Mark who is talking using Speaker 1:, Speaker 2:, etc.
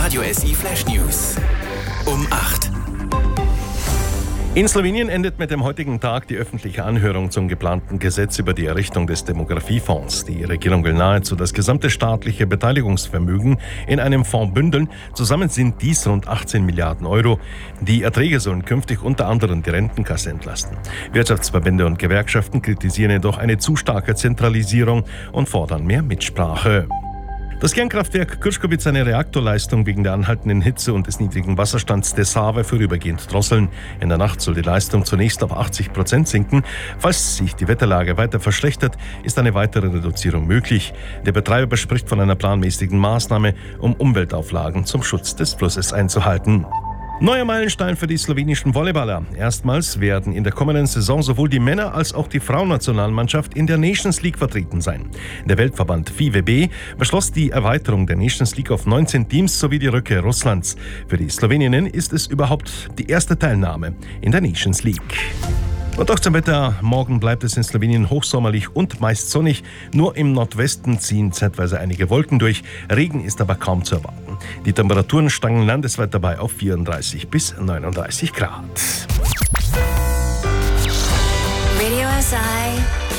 Speaker 1: Radio SI Flash News um 8.
Speaker 2: In Slowenien endet mit dem heutigen Tag die öffentliche Anhörung zum geplanten Gesetz über die Errichtung des Demografiefonds. Die Regierung will nahezu das gesamte staatliche Beteiligungsvermögen in einem Fonds bündeln. Zusammen sind dies rund 18 Milliarden Euro. Die Erträge sollen künftig unter anderem die Rentenkasse entlasten. Wirtschaftsverbände und Gewerkschaften kritisieren jedoch eine zu starke Zentralisierung und fordern mehr Mitsprache. Das Kernkraftwerk Krškovice seine Reaktorleistung wegen der anhaltenden Hitze und des niedrigen Wasserstands der Save vorübergehend drosseln. In der Nacht soll die Leistung zunächst auf 80% sinken. Falls sich die Wetterlage weiter verschlechtert, ist eine weitere Reduzierung möglich. Der Betreiber spricht von einer planmäßigen Maßnahme, um Umweltauflagen zum Schutz des Flusses einzuhalten. Neuer Meilenstein für die slowenischen Volleyballer. Erstmals werden in der kommenden Saison sowohl die Männer- als auch die Frauennationalmannschaft in der Nations League vertreten sein. Der Weltverband FIVB beschloss die Erweiterung der Nations League auf 19 Teams sowie die Rückkehr Russlands. Für die Sloweninnen ist es überhaupt die erste Teilnahme in der Nations League. Und auch zum Wetter. Morgen bleibt es in Slowenien hochsommerlich und meist sonnig. Nur im Nordwesten ziehen zeitweise einige Wolken durch. Regen ist aber kaum zu erwarten. Die Temperaturen steigen landesweit dabei auf 34 bis 39 Grad.
Speaker 3: Radio SI